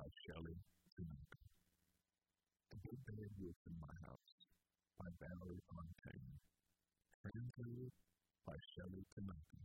Shelley Tanaka. The Big Bad Wolf in My House by Valerie Fontaine. Translated by Shelley Tanaka.